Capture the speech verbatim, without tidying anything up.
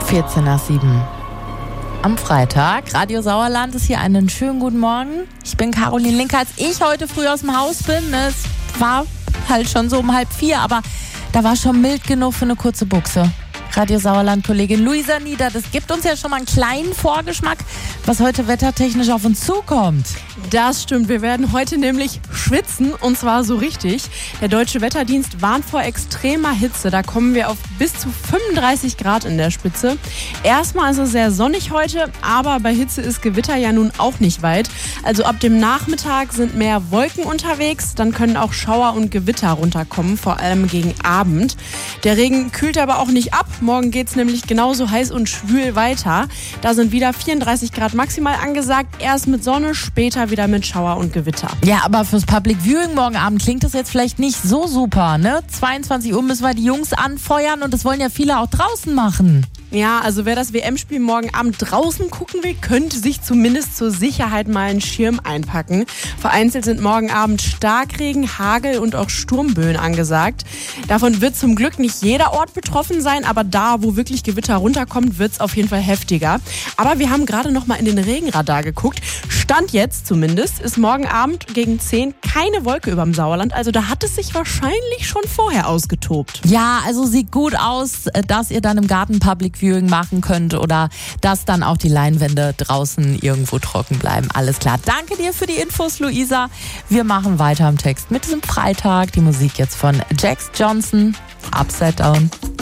vierzehn nach sieben. Am Freitag. Radio Sauerland ist hier. Einen schönen guten Morgen. Ich bin Caroline Linke. Als ich heute früh aus dem Haus bin, ne, es war halt schon so um halb vier, aber da war schon mild genug für eine kurze Buchse. Radio Sauerland-Kollegin Luisa Nieder, das gibt uns ja schon mal einen kleinen Vorgeschmack, was heute wettertechnisch auf uns zukommt. Das stimmt, wir werden heute nämlich schwitzen und zwar so richtig. Der Deutsche Wetterdienst warnt vor extremer Hitze, da kommen wir auf bis zu fünfunddreißig Grad in der Spitze. Erstmal ist es sehr sonnig heute, aber bei Hitze ist Gewitter ja nun auch nicht weit. Also ab dem Nachmittag sind mehr Wolken unterwegs, dann können auch Schauer und Gewitter runterkommen, vor allem gegen Abend. Der Regen kühlt aber auch nicht ab. Morgen geht es nämlich genauso heiß und schwül weiter. Da sind wieder vierunddreißig Grad maximal angesagt. Erst mit Sonne, später wieder mit Schauer und Gewitter. Ja, aber fürs Public Viewing morgen Abend klingt das jetzt vielleicht nicht so super, ne? zweiundzwanzig Uhr müssen wir die Jungs anfeuern und das wollen ja viele auch draußen machen. Ja, also wer das W M-Spiel morgen Abend draußen gucken will, könnte sich zumindest zur Sicherheit mal einen Schirm einpacken. Vereinzelt sind morgen Abend Starkregen, Hagel und auch Sturmböen angesagt. Davon wird zum Glück nicht jeder Ort betroffen sein, aber da, wo wirklich Gewitter runterkommt, wird es auf jeden Fall heftiger. Aber wir haben gerade noch mal in den Regenradar geguckt. Stand jetzt zumindest ist morgen Abend gegen zehn keine Wolke überm Sauerland. Also da hat es sich wahrscheinlich schon vorher ausgetobt. Ja, also sieht gut aus, dass ihr dann im Garten Public Viewing machen könnt oder dass dann auch die Leinwände draußen irgendwo trocken bleiben. Alles klar. Danke dir für die Infos, Luisa. Wir machen weiter am Text mit diesem Freitag. Die Musik jetzt von Jax Johnson, Upside Down.